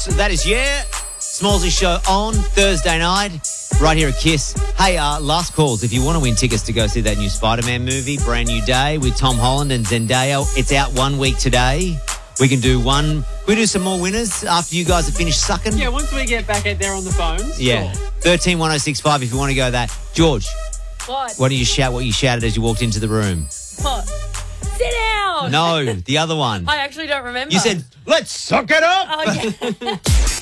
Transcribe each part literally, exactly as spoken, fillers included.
That is Yeah. Smallsy Show on Thursday night, right here at Kiss. Hey, uh, last calls. If you want to win tickets to go see that new Spider-Man movie, Brand New Day with Tom Holland and Zendaya, it's out one week today. We can do one. We do some more winners after you guys have finished sucking. Yeah, once we get back out there on the phones. Yeah. Sure. thirteen one oh six five if you want to go that. George, What? why don't you shout what you shouted as you walked into the room? What? Sit down. No, the other one. I actually don't remember. You said, let's suck it up. Oh, yeah.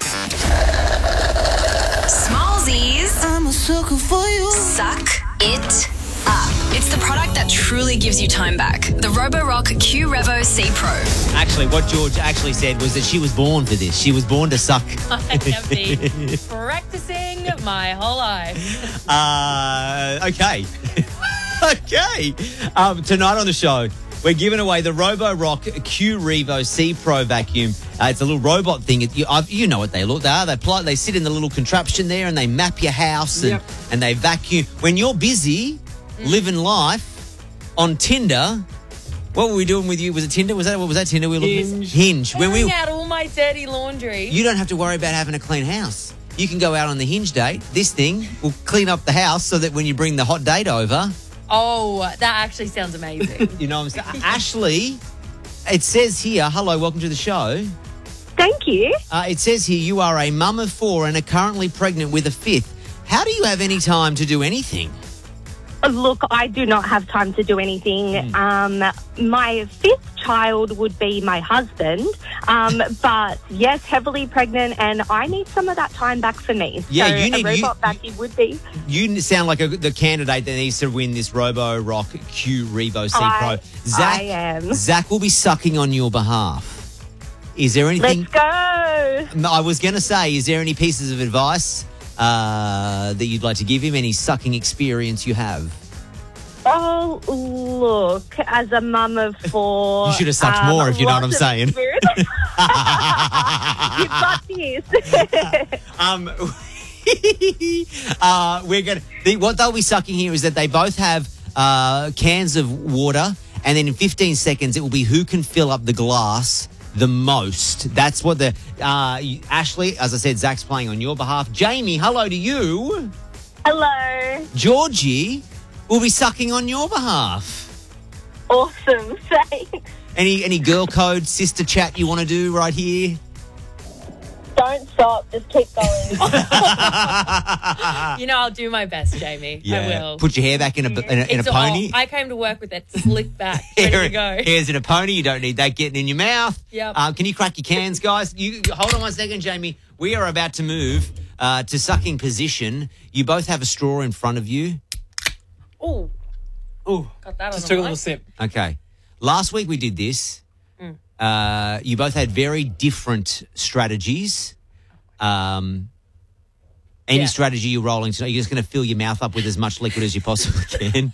Smallsies. I'm a sucker for you. Suck it up. It's the product that truly gives you time back. The Roborock Q Revo C Pro. Actually, what George actually said was that she was born for this. She was born to suck. I have been practicing my whole life. Uh, okay. okay. Um, tonight on the show, we're giving away the Roborock Q Revo C Pro vacuum. Uh, it's a little robot thing. It, you, I've, you know what they look. They are. They, pl- they sit in the little contraption there and they map your house and, Yep. and they vacuum. When you're busy Mm. living life on Tinder, what were we doing with you? Was it Tinder? Was that what was that Tinder we were looking at? Hinge. Hinge. When Airing we, out all my dirty laundry. you don't have to worry about having a clean house. You can go out on the Hinge date. This thing will clean up the house so that when you bring the hot date over, Oh, that actually sounds amazing. you know what I'm saying? Ashley, it says here, hello, welcome to the show. Thank you. Uh, it says here you are a mum of four and are currently pregnant with a fifth. How do you have any time to do anything? Look, I do not have time to do anything. Mm. Um, my fifth child would be my husband. Um, but yes, heavily pregnant, and I need some of that time back for me. Yeah, so you need- a you- robot vacuum would be. You sound like a, the candidate that needs to win this Roborock Q Revo C I- Pro. Zach, I am. Zach will be sucking on your behalf. Is there anything... Let's go. I was going to say, is there any pieces of advice uh, that you'd like to give him? Any sucking experience you have? Oh, look, as a mum of four... You should have sucked um, more, if you know what I'm lots of saying. experience. You've got this. Um, uh, we're gonna. The, what they'll be sucking here is that they both have uh, cans of water, and then in fifteen seconds it will be who can fill up the glass the most. That's what the uh, you- Ashley, as I said, Zach's playing on your behalf. Jamie, hello to you. Hello. Georgie will be sucking on your behalf. Awesome. Thanks. Any any girl code sister chat you want to do right here? Don't stop. Just keep going. You know, I'll do my best, Jamie. I will. Put your hair back in a in a, in a It's pony. all- I came to work with it slicked back, ready to go. Hairs in a pony. You don't need that getting in your mouth. Yep. Um, can you crack your cans, guys? You hold on one second, Jamie. We are about to move uh, to sucking position. You both have a straw in front of you. Oh, Ooh, got that on just the took a mic. little sip. Okay. Last week we did this. Mm. Uh, you both had very different strategies. Um, any Yeah. strategy you're rolling tonight, you're just going to fill your mouth up with as much liquid as you possibly can.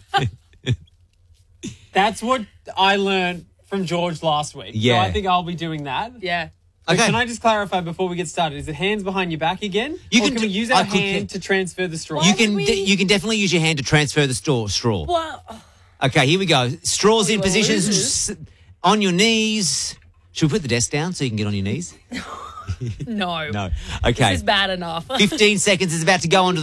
That's what I learned from George last week. Yeah. So I think I'll be doing that. Yeah. But Okay. Can I just clarify before we get started? Is it hands behind your back again? You or can can, do- we use I our could- hand to transfer the straw? You Why can would de- we- you can definitely use your hand to transfer the straw. straw. Well, Okay, here we go. Straws Oh, in you position. losers. S- on your knees. Should we put the desk down so you can get on your knees? no. No. Okay. This is bad enough. fifteen seconds is about to go on to